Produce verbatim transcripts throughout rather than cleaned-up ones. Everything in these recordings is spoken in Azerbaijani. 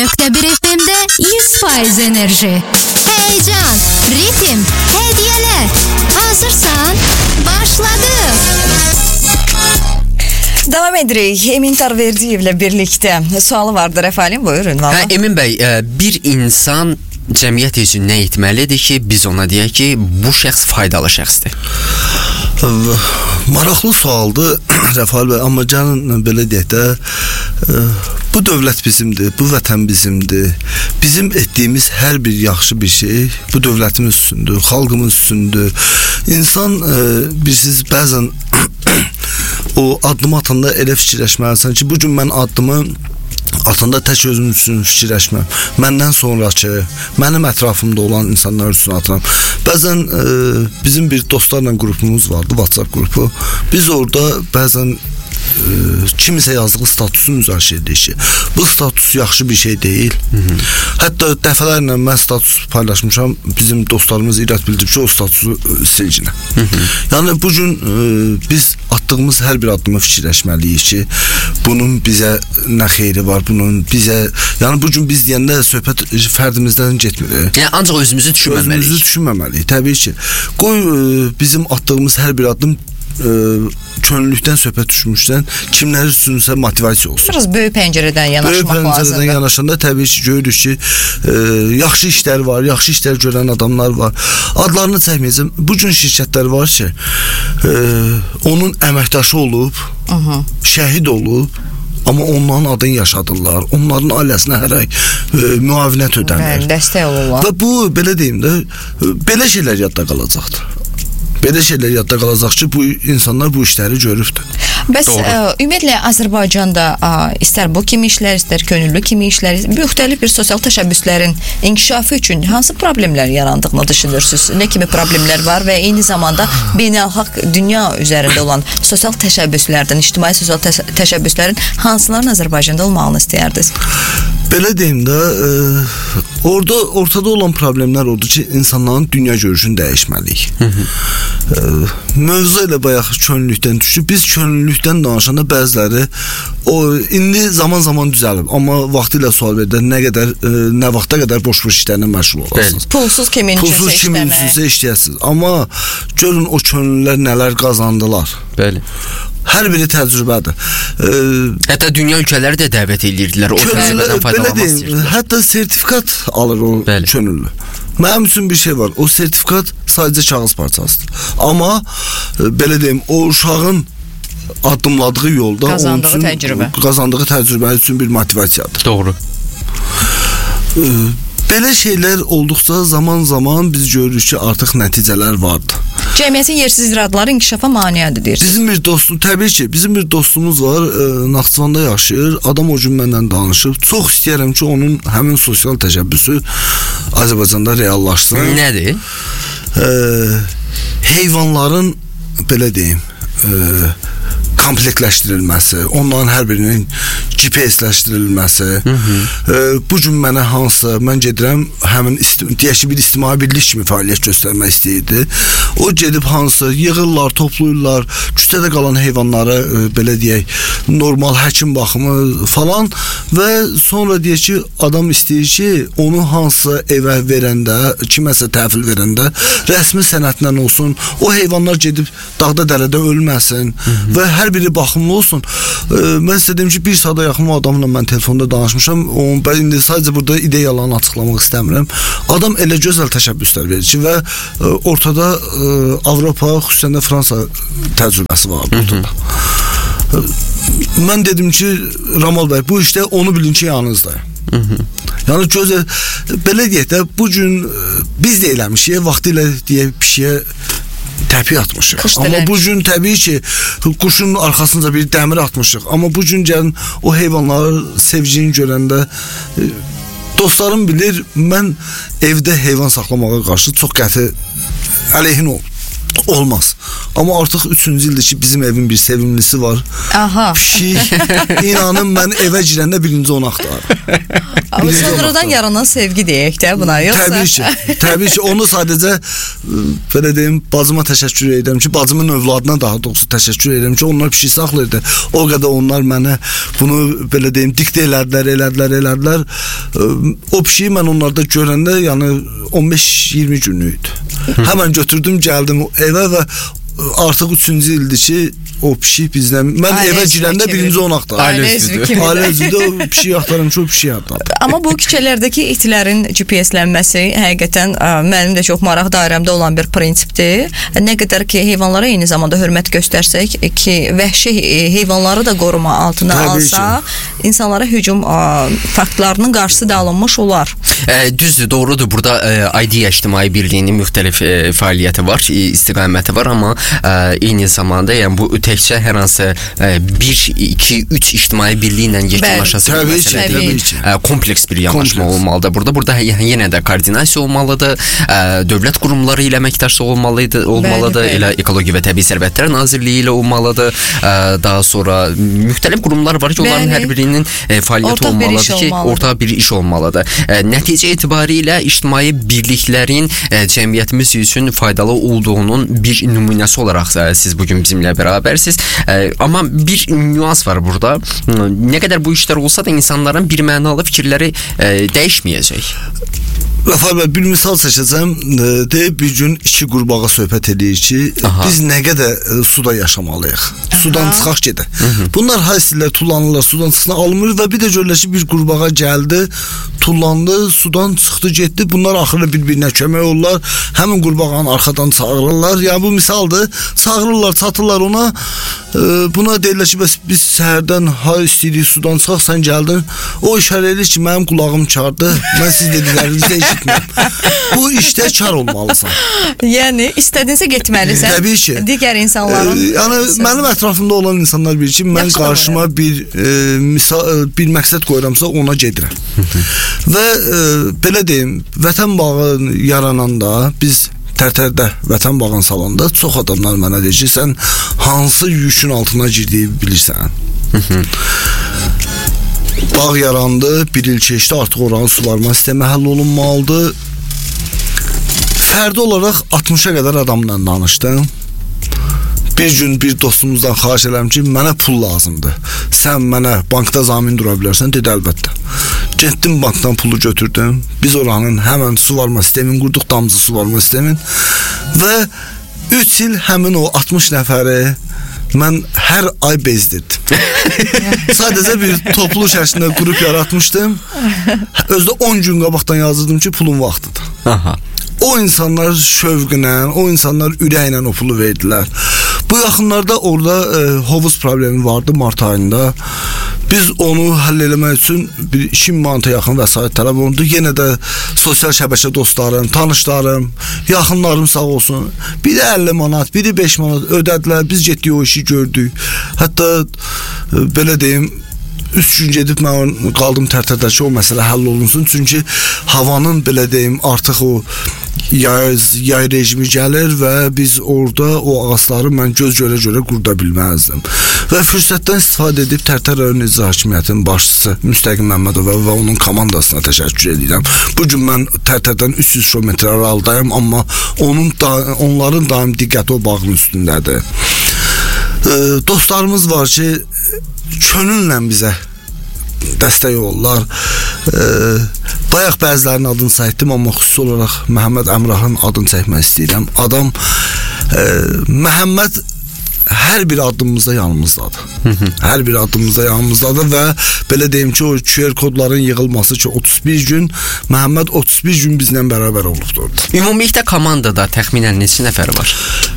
nokta bir F M'de yüz faiz enerji. Heyecan, ritim, hediyeler. Hazırsan başladı. Devam edirik. Emin Tarverdiyev'le birlikte. Sualı vardır efendim, buyurun. Hə, Emin bəy, bir insan cəmiyyət üçün nə etməlidir ki, biz ona deyək ki, bu şəxs faydalı şəxsdir? Maraqlı sualdır Rəfal bəy, amma canın belə deyək də, bu dövlət bizimdir, bu vətən bizimdir. Bizim etdiyimiz hər bir yaxşı bir şey bu dövlətimiz üstündür, xalqımız üstündür. İnsan, bilirsiniz, bəzən o addımı atanda elə fikirləşməlisən ki, bu gün mən addımı atanda tək özüm üçün fikirləşməm. Məndən sonraki, mənim ətrafımda olan insanlar üçün atıram. Bəzən e, bizim bir dostlarla qrupumuz vardı, WhatsApp qrupu. Biz orada bəzən e, kimisə yazdığı statusu müzakirə edirik ki, bu status yaxşı bir şey deyil. Hı -hı. Hətta dəfələrlə mən status paylaşmışam, bizim dostlarımız irad bildirib ki, o statusu silginə. Yəni bugün e, biz attığımız hər bir addımı fikirləşməliyik ki, bunun bizə nə xeyri var, bunun bizə, yəni bugün biz deyəndə söhbət fərdimizdən getmir. Yəni ancaq özümüzü düşünməməliyik. Özümüzü düşünməməliyik, təbii ki. Qoy e, bizim attığımız hər bir addım e, könüllükdən söhbət düşmüşdən kimlər üçünsə motivasiya olsun. Biraz böyük pəncərədən yanaşmaq lazımdır. Böyük pəncərədən yanaşanda təbii ki, görürük ki, e, yaxşı işlər var, yaxşı işlər görən adamlar var. Adlarını çəkməyəcəm. Bu gün şirkətlər var ki, e, onun əməkdaşı olub, uh -huh. şəhid olub, amma onların adını yaşadırlar. Onların ailəsinə hər ay e, müavinət ödənir. Dəstək olurlar. Və bu, belə deyim də, belə şeylər yadda qalacaqdır. Belə şeylər yadda qalacaq ki, bu insanlar bu işləri görübdür. Bəs ə, ümumiyyətlə Azərbaycanda ə, istər bu kimi işlər, istər könüllü kimi işlər, müxtəlif bir sosial təşəbbüslərin inkişafı üçün hansı problemlər yarandığını düşünürsünüz? Nə kimi problemlər var və eyni zamanda beynəlxalq dünya üzərində olan sosial təşəbbüslərdən, ictimai sosial təş təşəbbüslərin hansıların Azərbaycanda olmağını istəyərdiniz? Belə deyim də, e, orada ortada olan problemlər odur ki, insanların dünya görüşünü dəyişməliyik. Hı -hı. E, mövzu ilə bayaq könüllükdən düşüb. Biz könüllükdən danışanda bəziləri o indi zaman zaman düzəlib, amma vaxtı ilə sual verir, nə qədər e, nə vaxta qədər boş-boş işlərlə məşğul olasınız. Pulsuz kimin üçünsə Pulsuz kimin üçünsə işləyəsiniz. Amma görün o könüllülər nələr qazandılar. Bəli. Hər biri təcrübədir. E, Hətta dünya ölkələri də dəvət edirdilər o təcrübədən faydalanmaq istəyirlər. Hətta sertifikat alır o Bəli. Könüllü. Mənim üçün bir şey var. O sertifikat sadəcə kağız parçasıdır. Amma e, belə deyim, o uşağın addımladığı yolda qazandığı üçün, təcrübə. Qazandığı təcrübə üçün bir motivasiyadır. Doğru. E, belə şeylər olduqca zaman zaman biz görürük ki, artıq nəticələr vardır. Cəmiyyətin yersiz iradları inkişafa maneədir deyirsiniz. Bizim bir dostum, təbii ki, bizim bir dostumuz var, e, Naxçıvanda yaşayır. Adam o gün məndən danışıb. Çox istəyirəm ki, onun həmin sosial təşəbbüsü Azərbaycanda reallaşsın. Nədir? E, heyvanların, belə deyim, e, komplektləşdirilməsi, onların hər birinin G P S-ləşdirilməsi. E, bu gün mənə hansı, mən gedirəm, həmin deyək ki, bir ictimai birlik kimi fəaliyyət göstərmək istəyirdi. O gedib hansı, yığırlar, toplayırlar, küçədə qalan heyvanları, e, belə deyək, normal həkim baxımı falan və sonra deyək ki, adam istəyir ki, onu hansı evə verəndə, kiməsə təhvil verəndə rəsmi sənədlə olsun, o heyvanlar gedib dağda dərədə ölməsin və hər biri baxımlı olsun. E, mən istədim ki, bir saata yaxın o adamla mən telefonda danışmışam. Onun, ben indi sadəcə burada ideyalarını açıqlamaq istəmirəm. Adam elə gözəl təşəbbüslər verir ki, və e, ortada e, Avropa, xüsusən də Fransa təcrübəsi var ortada. E, mən dedim ki, Ramal bəy, bu işdə onu bilin ki, yanınızdayım. Hı -hı. Yəni gözəl, belə deyək də, bu gün e, biz də eləmişik, vaxtı ilə deyək pişiyə təpi atmışıq. Kış amma bu gün təbii ki, quşun arxasınca bir dəmir atmışıq. Amma bu gün gəlin o heyvanları sevciyini görəndə e, dostlarım bilir, mən evdə heyvan saxlamağa qarşı çox qəti əleyhin ol. Olmaz. Amma artıq üçüncü ildir ki, bizim evin bir sevimlisi var. Aha. Pişik. İnanın mən evə girəndə birinci onu axtarırım. birinci sonradan olmaqdır. yaranan sevgi deyək də buna, yoxsa? Təbii ki, təbii ki, onu sadəcə ə, belə deyim, bacıma təşəkkür edirəm ki, bacımın övladına daha doğrusu təşəkkür edirəm ki, onlar pişik saxlayırdı. O qədər onlar mənə bunu belə deyim, diktə elədilər, elədilər, elədilər. Ə, o pişiyi mən onlarda görəndə, yəni on beş iyirmi günlük idi. Həmən götürdüm, gəldim evə və artıq üçüncü ildir ki, o pişik bizdən. Mən Ailə evə üzvü girəndə kimi. birinci onu axtardım. Ailə üzvü kimi. Ailə üzvü o pişik axtarım ki, o pişik axtardım. Amma bu küçələrdəki itlərin G P S-lənməsi həqiqətən ə, mənim də çox maraq dairəmdə olan bir prinsipdir. Nə qədər ki, heyvanlara eyni zamanda hörmət göstərsək ki, vəhşi heyvanları da qoruma altına Təbii alsa, insanlara hücum ə, faktlarının qarşısı da alınmış olar. E, düzdür, doğrudur. Burada e, I D E İctimai Birliyinin müxtəlif e, fəaliyyəti var, e, istiqaməti var, amma e, eyni zamanda yəni bu təkcə hər hansı e, bir, iki, üç ictimai birliklə yekunlaşası bir təbii ki, məsələ təbii deyil. ki. E, kompleks bir yanaşma Kompleks. olmalıdır. Burada burada yenə də koordinasiya olmalıdır. E, dövlət qurumları ilə əməkdaşlıq olmalıdır, olmalıdır. Bəli, bəli. Elə Ekologiya və Təbii Sərvətlər Nazirliyi ilə olmalıdır. E, daha sonra müxtəlif qurumlar var ki, onların Bəli. hər birinin e, fəaliyyəti Ortaq bir iş olmalıdır ki, olmalıdır. ortaq bir iş olmalıdır. E, nəticə etibarilə ictimai birliklərin e, cəmiyyətimiz üçün faydalı olduğunun bir nümunəsi olaraq e, siz bugün bizimlə bərabərsiniz. E, amma bir nüans var burada. Nə qədər bu işlər olsa da insanların bir mənalı fikirləri e, dəyişməyəcək. Rəfal bəy, bir misal seçəcəm. Deyib bir gün iki qurbağa söhbət edir ki, Aha. biz nə qədər e, suda yaşamalıyıq. Sudan çıxaq gedək. Bunlar haysilər tullanırlar, sudan çıxsına alınmır və bir də görürlər ki, bir qurbağa gəldi, tullandı, sudan çıxdı, getdi. Bunlar axırda bir-birinə kömək olurlar. Həmin qurbağanı arxadan çağırırlar. Yəni bu misaldır. Çağırırlar, çatırlar ona. E, buna deyirlər ki, bəs biz səhərdən hay istəyirik sudan çıxaq, sən gəldin. O işarə edir ki, mənim qulağım çardı. Mən siz dediklərinizi eşitmirəm. Bu işdə kar olmalısan. Yəni istədinsə getməlisən. Təbii ki. Digər insanların. Ee, yəni mənim ətrafımda olan insanlar bilir ki, mən Yaxşı qarşıma bir e, misal e, bir məqsəd qoyuramsa ona gedirəm. Və e, belə deyim, Vətən bağı yarananda biz Tərtərdə Vətən bağını salanda çox adamlar mənə deyir ki, sən hansı yükün altına girdiyi bilirsən. Bağ yarandı, bir il keçdi, artıq oranın suvarma sistemi həll olunmalıdır. Fərdi olaraq altmışa qədər adamla danışdım. Bir gün bir dostumuzdan xahiş edirəm ki, mənə pul lazımdır. Sən mənə bankda zamin dura bilərsən? Dedi, əlbəttə. Getdim bankdan pulu götürdüm. Biz oranın həmən suvarma sistemin qurduq, damcı suvarma sistemin. Və üç il həmin o altmış nəfəri mən hər ay bezdirdim. Sadəcə bir toplu şəklində qrup yaratmışdım. Özdə on gün qabaqdan yazırdım ki, pulun vaxtıdır. Aha. O insanlar şövqlə, o insanlar ürəklə o pulu verdilər. Bu yaxınlarda orada e, hovuz problemi vardı mart ayında. Biz onu həll eləmək üçün bir iki min manata yaxın vəsait tələb olundu. Yenə də sosial şəbəkə dostlarım, tanışlarım, yaxınlarım sağ olsun. Biri əlli manat, biri beş manat ödədilər. Biz getdik o işi gördük. Hətta e, belə deyim, üç gün gedib mən qaldım Tərtərdəki o məsələ həll olunsun. Çünki havanın belə deyim artıq o yay, yay rejimi gəlir və biz orada o ağacları mən göz görə görə qurda bilməzdim. Və fürsətdən istifadə edib Tərtər rayon icra hakimiyyətinin başçısı Müstəqim Məmmədova və onun komandasına təşəkkür edirəm. Bu gün mən Tərtərdən üç yüz kilometr aralıdayım, amma onun da, onların daim diqqəti o bağın üstündədir. E, dostlarımız var ki, könüllə bizə dəstək olurlar. E, bayaq bəzilərinin adını saydım, amma xüsusi olaraq Məhəmməd Əmrahın adını çəkmək istəyirəm. Adam e, Məhəmməd hər bir addımımızda yanımızdadır. Hər bir addımımızda yanımızdadır və belə deyim ki, o Q R kodların yığılması ki, otuz bir gün, Məhəmməd otuz bir gün bizlə bərabər olubdur. Ümumilikdə komandada təxminən neçə nəfər var?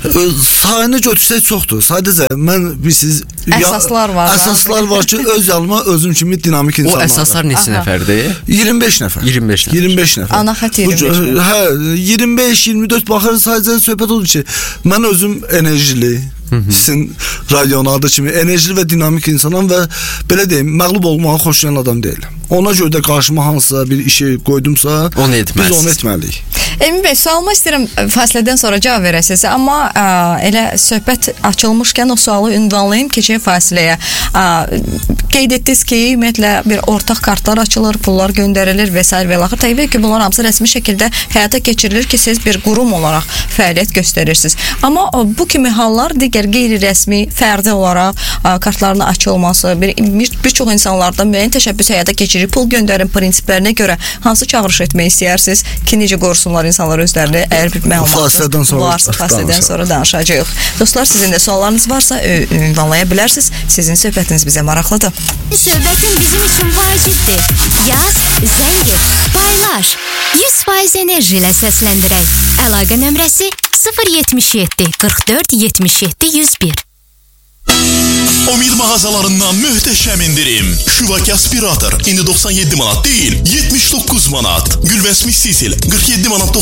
Sayını götürsək çoxdur. Sadəcə mən bilirsiniz, əsaslar var. Əsaslar var ki, öz yanıma özüm kimi dinamik insanlar. O əsaslar neçə nəfərdir? iyirmi beş nəfər. iyirmi beş nəfər. iyirmi beş nəfər. Ana xətt iyirmi beş nəfər. Hə, iyirmi beş iyirmi dörd baxır, sadəcə söhbət odur ki, mən özüm enerjili, Sizin radyonada kimi enerjili və dinamik insanam və belə deyim, məğlub olmağı xoşlayan adam deyiləm. Ona görə də qarşıma hansısa bir işi qoydumsa, onu etməliyiz. Biz onu etməliyik. Emin bəy, sualıma istəyirəm fasilədən sonra cavab verəsiniz, amma ə, elə söhbət açılmışkən o sualı ünvanlayım, keçək fasiləyə. Ə, qeyd etdiniz ki, ümumiyyətlə bir ortaq kartlar açılır, pullar göndərilir və s. və laxır. Təbii ki, bunlar hamısı rəsmi şəkildə həyata keçirilir ki, siz bir qurum olaraq fəaliyyət göstərirsiniz. Amma ə, bu kimi hallar digər qeyri-rəsmi, fərdi olaraq ə, kartların açılması, bir, bir, bir çox insanlarda müəyyən təşəbbüs həyata keçirir, pul göndərin prinsiplərinə görə hansı çağırış etmək istəyirsiniz ki, necə qorusunlar insanlar özlərini, əgər bir məlumatınız varsa, fasilədən sonra danışacağıq. Dostlar, sizin də suallarınız varsa ünvanlaya bilərsiniz. Sizin söhbətiniz bizə maraqlıdır. Söhbətin bizim üçün vacibdir. Yaz, zəng et, paylaş. yüz faiz enerji ilə səsləndirək. Əlaqə nömrəsi sıfır yetmiş yeddi qırx dörd yetmiş yeddi yüz bir. Omid mağazalarından möhtəşəm indirim. Şuvaki aspirator indi doxsan yeddi manat değil, yetmiş doqquz manat. Gülvəsmi sisil qırx yeddi manat